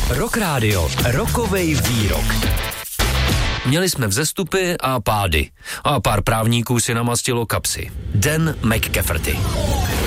Rock Radio, rokovej výrok. Měli jsme vzestupy a pády. A pár právníků si namastilo kapsy. Dan McCafferty.